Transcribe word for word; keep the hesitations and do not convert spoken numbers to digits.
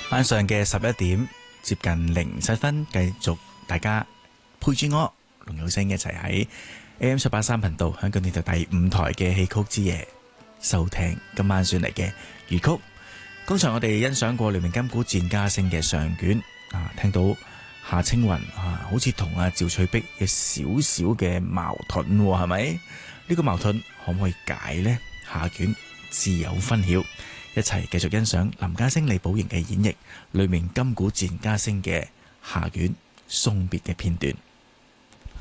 晚上嘅十一點接近零七分，繼續大家陪住我龍友星一齊喺 A M 十八三頻道香港電台第五台嘅戲曲之夜收聽今晚選嚟嘅粵曲。剛才我哋欣賞過《遼寧金鼓戰嘉聲》嘅上卷啊，聽到夏青雲啊，好似同阿趙翠碧有少少嘅矛盾，係咪？呢、這個矛盾可唔可以解呢？下卷自有分曉。一齊繼續欣賞林家聲、李寶瑩嘅演繹《遼寧金鼓戰嘉聲》嘅下卷送別嘅片段。